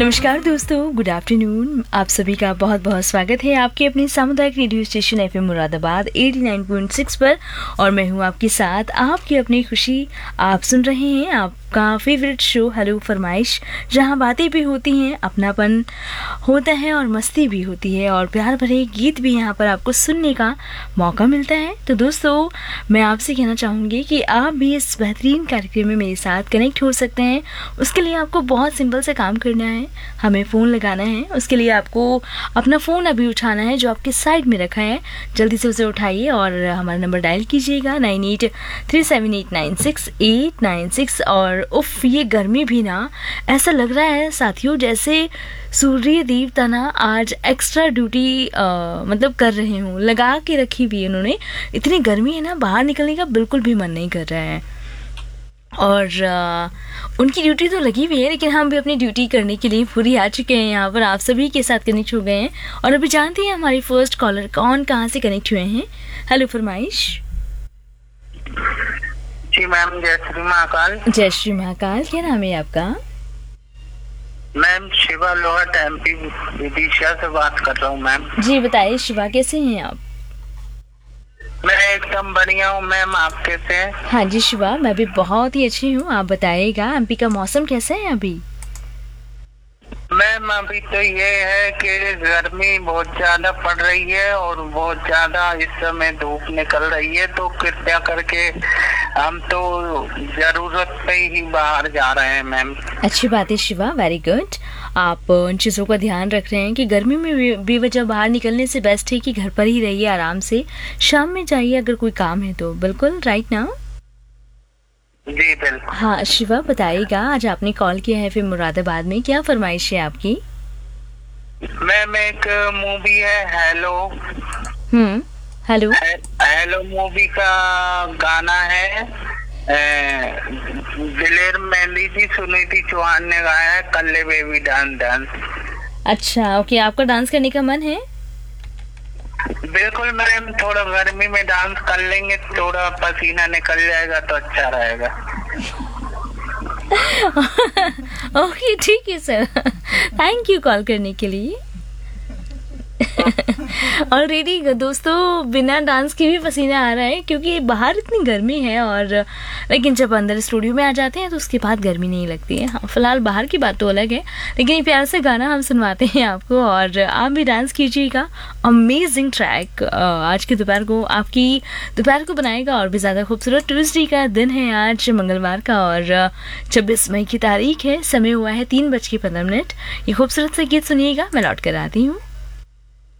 नमस्कार दोस्तों, good afternoon. आप सभी का बहुत बहुत स्वागत है आपके अपने सामुदायिक रेडियो स्टेशन एफएम मुरादाबाद 89.6 पर। और मैं हूं आपके साथ, आपकी अपनी खुशी। आप सुन रहे हैं आपका फेवरेट शो हेलो फरमाइश, जहां बातें भी होती हैं, अपनापन होता है और मस्ती भी होती है और प्यार भरे गीत भी यहां पर आपको सुनने का मौका मिलता है। तो दोस्तों, मैं आपसे कहना चाहूँगी कि आप भी इस बेहतरीन कार्यक्रम में मेरे साथ कनेक्ट हो सकते हैं। उसके लिए आपको बहुत सिंपल से काम करना है, हमें फ़ोन लगाना है। उसके लिए आपको अपना फ़ोन अभी उठाना है जो आपके साइड में रखा है, जल्दी से उसे उठाइए और हमारा नंबर डायल कीजिएगा 9837896896। और उफ, ये गर्मी भी ना, ऐसा लग रहा है साथियों जैसे सूर्य देवता ना आज एक्स्ट्रा ड्यूटी मतलब कर रहे हूँ, लगा के रखी हुई है उन्होंने। इतनी गर्मी है ना, बाहर निकलने का बिल्कुल भी मन नहीं कर रहा है। और उनकी ड्यूटी तो लगी हुई है, लेकिन हम भी अपनी ड्यूटी करने के लिए पूरी आ चुके हैं यहाँ पर, आप सभी के साथ कनेक्ट हो गए हैं। और अभी जानते हैं हमारी फर्स्ट कॉलर कौन कहाँ से कनेक्ट हुए हैं। हेलो फरमाइश। जी मैम, जय श्री महाकाल। जय श्री महाकाल। क्या नाम है आपका? मैम शिवा लोहट, एमपी विदिशा से बात कर रहा हूँ मैम। जी बताइए शिवा, कैसे हैं आप? मैं एकदम बढ़िया हूँ मैम, आप कैसे हैं? हाँ जी शिवा, मैं भी बहुत ही अच्छी हूँ। आप बताइएगा एमपी का मौसम कैसा है अभी? मैम अभी तो ये है कि गर्मी बहुत ज्यादा पड़ रही है और बहुत ज्यादा इस समय धूप निकल रही है, तो कृपया करके हम तो जरूरत पे ही बाहर जा रहे हैं मैम। अच्छी बात है शिवा, वेरी गुड। आप उन चीज़ों का ध्यान रख रहे हैं कि गर्मी में बेवजह बाहर निकलने से बेस्ट है कि घर पर ही रहिए आराम से, शाम में जाइए अगर कोई काम है तो। बिल्कुल राइट ना? जी बिल्कुल। हाँ शिवा, बताइएगा आज आपने कॉल किया है फिर मुरादाबाद में, क्या फरमाइश है आपकी? मैम एक मूवी है हेलो। हेलो। हेलो मूवी का गाना है, दिलेर मेहंदी जी, सुनीति चौहान ने गाया है, कल्ले बेबी डांस डांस। अच्छा ओके, आपका डांस करने का मन है? बिल्कुल मैम, थोड़ा गर्मी में डांस कर लेंगे, थोड़ा पसीना निकल जाएगा तो अच्छा रहेगा। ओके ठीक है सर, थैंक यू कॉल करने के लिए। ऑलरेडी दोस्तों बिना डांस के भी पसीना आ रहा है क्योंकि बाहर इतनी गर्मी है, और लेकिन जब अंदर स्टूडियो में आ जाते हैं तो उसके बाद गर्मी नहीं लगती है। हाँ, फिलहाल बाहर की बात तो अलग है, लेकिन ये प्यार से गाना हम सुनवाते हैं आपको और आप भी डांस कीजिएगा। अमेजिंग ट्रैक आज की दोपहर को आपकी दोपहर को बनाएगा और भी ज़्यादा खूबसूरत। ट्यूसडे का दिन है आज, मंगलवार का, और 26 मई की तारीख है। समय हुआ है 3:15। ये खूबसूरत से गीत सुनिएगा, मैं लौट कर आती हूँ।